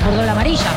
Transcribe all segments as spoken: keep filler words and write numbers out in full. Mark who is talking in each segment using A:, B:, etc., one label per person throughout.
A: por doble amarilla.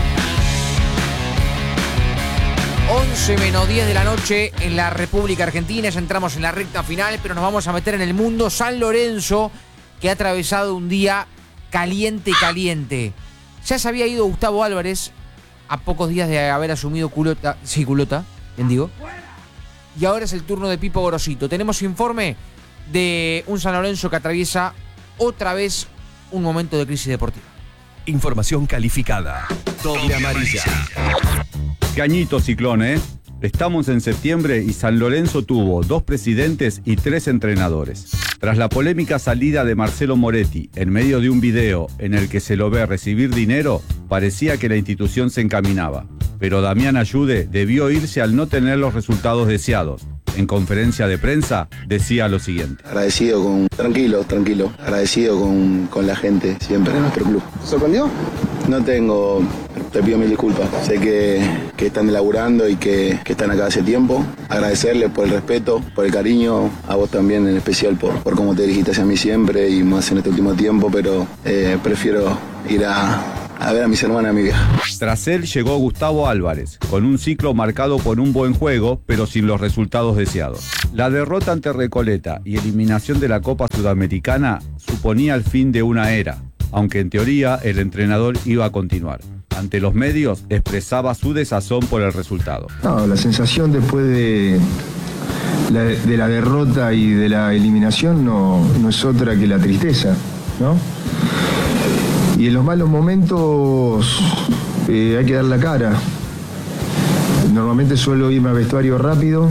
B: once menos diez de la noche en la República Argentina. Ya entramos en la recta final, pero nos vamos a meter en el mundo San Lorenzo, que ha atravesado un día caliente, caliente. Ya se había ido Gustavo Álvarez a pocos días de haber asumido Culota, sí, Culota, bien digo. Y ahora es el turno de Pipo Gorosito. Tenemos informe de un San Lorenzo que atraviesa otra vez un momento de crisis deportiva.
C: Información calificada. Doble amarilla.
D: Cañito ciclón, ¿eh? Estamos en septiembre y San Lorenzo tuvo dos presidentes y tres entrenadores. Tras la polémica salida de Marcelo Moretti en medio de un video en el que se lo ve recibir dinero, parecía que la institución se encaminaba. Pero Damián Ayude debió irse al no tener los resultados deseados. En conferencia de prensa decía lo siguiente.
E: Agradecido con... Tranquilo, tranquilo. Agradecido con, con la gente siempre en nuestro club. ¿Te sorprendió? No tengo... Te pido mil disculpas. Sé que, que están laburando y que, que están acá hace tiempo. Agradecerles por el respeto, por el cariño. A vos también en especial por, por cómo te dirigiste hacia mí siempre y más en este último tiempo. Pero eh, prefiero ir a... a ver a mis hermanas, a mi vieja.
D: Tras él llegó Gustavo Álvarez, con un ciclo marcado por un buen juego, pero sin los resultados deseados. La derrota ante Recoleta y eliminación de la Copa Sudamericana suponía el fin de una era, aunque en teoría el entrenador iba a continuar. Ante los medios expresaba su desazón por el resultado.
F: No, la sensación después de la, de la derrota y de la eliminación no, no es otra que la tristeza, ¿no? Y en los malos momentos eh, hay que dar la cara. Normalmente suelo irme al vestuario rápido.